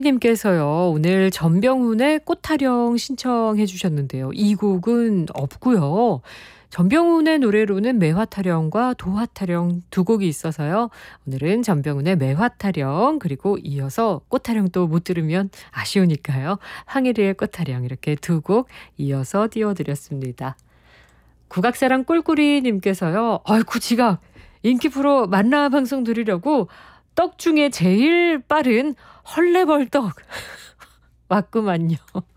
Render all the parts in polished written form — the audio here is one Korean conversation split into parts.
님께서요. 오늘 전병훈의 꽃타령 신청해 주셨는데요. 이 곡은 없고요. 전병훈의 노래로는 매화타령과 도화타령 두 곡이 있어서요. 오늘은 전병훈의 매화타령 그리고 이어서 꽃타령 또 못 들으면 아쉬우니까요. 황혜리의 꽃타령 이렇게 두 곡 이어서 띄워드렸습니다. 국악사랑 꿀꿀이 님께서요. 아이고 지각 인기 프로 만나 방송 들으려고 떡 중에 제일 빠른 헐레벌떡 왔구만요.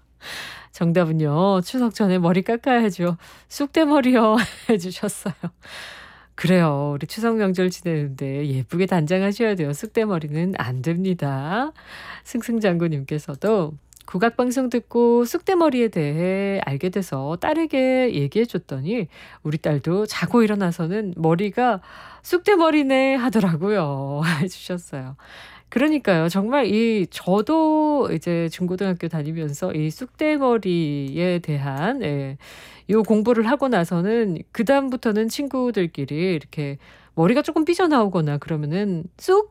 정답은요. 추석 전에 머리 깎아야죠. 쑥대머리요 해 주셨어요. 그래요. 우리 추석 명절 지내는데 예쁘게 단장하셔야 돼요. 쑥대머리는 안 됩니다. 승승장구님께서도 국악방송 듣고 쑥대머리에 대해 알게 돼서 딸에게 얘기해 줬더니 우리 딸도 자고 일어나서는 머리가 쑥대머리네 하더라고요. 해 주셨어요. 그러니까요. 정말 저도 이제 중고등학교 다니면서 이 쑥대머리에 대한 요 공부를 하고 나서는 그다음부터는 친구들끼리 이렇게 머리가 조금 삐져나오거나 그러면은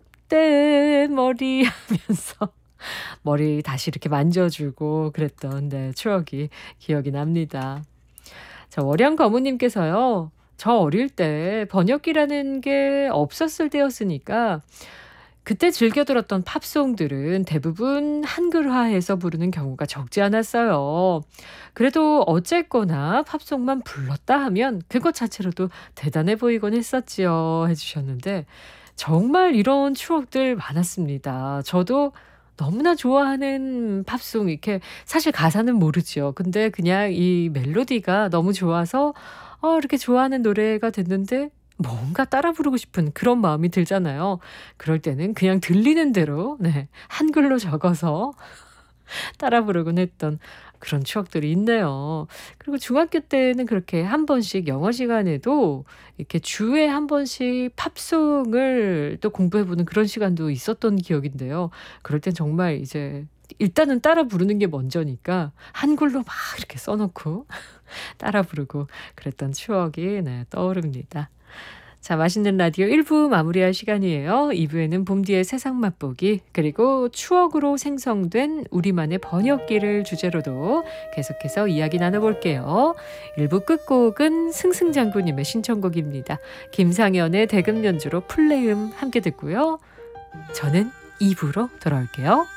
"쑥대머리." 하면서 머리 다시 이렇게 만져주고 그랬던 추억이 기억이 납니다. 자, 월양 거무님께서요. 저 어릴 때 번역기라는 게 없었을 때였으니까 그때 즐겨 들었던 팝송들은 대부분 한글화해서 부르는 경우가 적지 않았어요. 그래도 어쨌거나 팝송만 불렀다 하면 그것 자체로도 대단해 보이곤 했었지요. 해주셨는데 정말 이런 추억들 많았습니다. 저도 너무나 좋아하는 팝송 이렇게 사실 가사는 모르죠. 근데 그냥 이 멜로디가 너무 좋아서 이렇게 좋아하는 노래가 됐는데 뭔가 따라 부르고 싶은 그런 마음이 들잖아요. 그럴 때는 그냥 들리는 대로 한글로 적어서 따라 부르곤 했던 그런 추억들이 있네요. 그리고 중학교 때는 그렇게 한 번씩 영어 시간에도 이렇게 주에 한 번씩 팝송을 또 공부해 보는 그런 시간도 있었던 기억인데요. 그럴 땐 정말 이제 일단은 따라 부르는 게 먼저니까 한글로 막 이렇게 써 놓고 따라 부르고 그랬던 추억이 떠오릅니다. 자, 맛있는 라디오 1부 마무리할 시간이에요. 2부에는 봄뒤의 세상 맛보기 그리고 추억으로 생성된 우리만의 번역기를 주제로도 계속해서 이야기 나눠볼게요. 1부 끝곡은 승승장구님의 신청곡입니다. 김상현의 대금 연주로 플레음 함께 듣고요. 저는 2부로 돌아올게요.